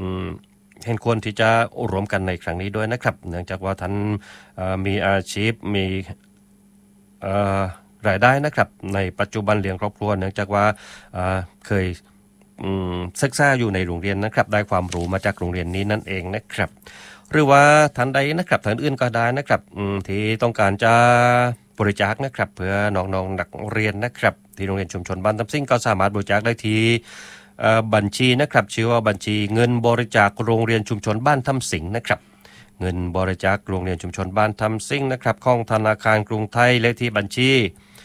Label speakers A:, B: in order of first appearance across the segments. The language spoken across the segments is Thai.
A: เห็นควรที่จะรวมกันในครั้งนี้ด้วยนะครับเนื่องจากว่าท่านมีอาชีพมีรายได้นะครับในปัจจุบันเลี้ยงครอบครัวเนื่องจากว่าเคยศึกษาอยู่ในโรงเรียนนะครับได้ความรู้มาจากโรงเรียนนี้นั่นเองนะครับหรือว่าท่านใดนะครับท่านอื่นก็ได้นะครับที่ต้องการจะบริจาคนะครับเพื่อน้องๆนักเรียนนะครับที่โรงเรียนชุมชนบ้านตำซิ่งก็สามารถบริจาคได้ที่บัญชีนะครับชื่อว่าบัญชีเงินบริจาคโรงเรียนชุมชนบ้านทำสิงนะครับเงินบริจาคโรงเรียนชุมชนบ้านทำซิ่งนะครับของธนาคารกรุงไทยเลขที่บัญชี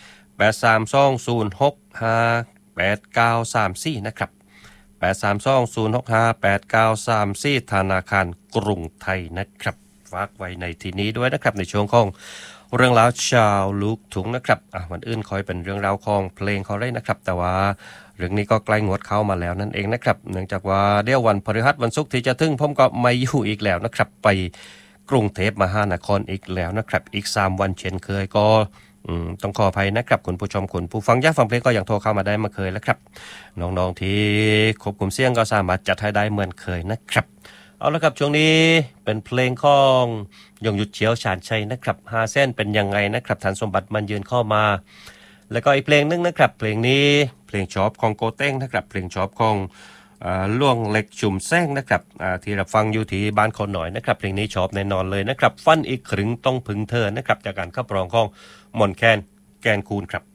A: 832065894นะครับ832065894ธนาคารกรุงไทยนะครับฝากไว้ในที่นี้ด้วยนะครับในช่วงของเรื่องราวชาวลูกถุงนะครับวันอื่นคอยเป็นเรื่องราวของเพลงเขาเลยนะครับแต่ว่าเรื่องนี้ก็ใกล้งวดเข้ามาแล้วนั่นเองนะครับเนื่องจากว่าเดี๋ยววันพฤหัสวันศุกร์ที่จะถึงผมก็ไม่อยู่อีกแล้วนะครับไปกรุงเทพมหานครอีกแล้วนะครับอีก3วันเช่นเคยก็ต้องขออภัยนะครับคุณผู้ชมคุณผู้ฟังอยากฟังเพลงก็อย่างโทรเข้ามาได้มาเคยแล้วครับน้องๆที่ควบคุมเสียงก็สามารถจัดให้ได้เหมือนเคยนะครับเอาละครับช่วงนี้เป็นเพลงของยงยุทธเฉียวชาญชัยนะครับ5เส้นเป็นยังไงนะครับฐานสมบัติมันยืนเข้ามาแล้วก็อีกเพลงนึงนะครับเพลงนี้เพลงชอบของโกเต้งนะครับเพลงชอบของล่วงเล็กชุมแซงนะครับที่เราฟังอยู่ที่บ้านคนหน่อยนะครับเพลงนี้ชอบแน่นอนเลยนะครับฟันอีกครึ่งต้องพึงเธอนะครับจากการขับร้องของมนแคนแกนคูนครับ